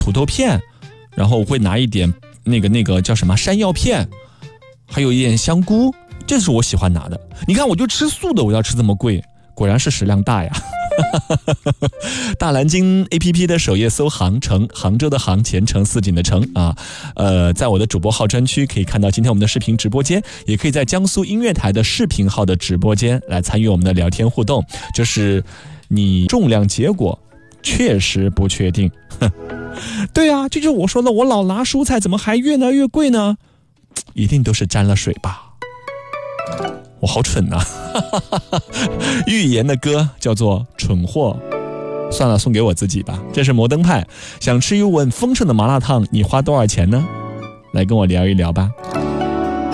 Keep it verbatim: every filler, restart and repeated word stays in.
土豆片，然后会拿一点那个那个叫什么山药片，还有一点香菇，这是我喜欢拿的。你看我就吃素的，我要吃这么贵，果然是食量大呀。大蓝鲸 A P P 的首页搜杭城，杭州的杭，前程似锦的程啊，呃，在我的主播号专区可以看到今天我们的视频直播间，也可以在江苏音乐台的视频号的直播间来参与我们的聊天互动。就是你重量结果确实不确定，对啊，这就是我说的，我老拿蔬菜怎么还越来越贵呢？一定都是沾了水吧。我好蠢呐、啊！寓言的歌叫做《蠢货》，算了，送给我自己吧。这是摩登派，想吃一碗丰盛的麻辣烫，你花多少钱呢？来跟我聊一聊吧。